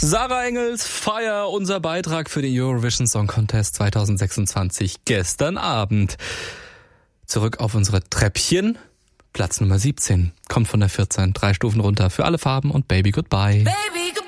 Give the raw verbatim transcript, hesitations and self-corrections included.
Sarah Engels, Fire, unser Beitrag für den Eurovision Song Contest zwanzig sechsundzwanzig gestern Abend. Zurück auf unsere Treppchen. Platz Nummer siebzehn, kommt von der vierzehn, drei Stufen runter für Alle Farben und Baby Goodbye. Baby.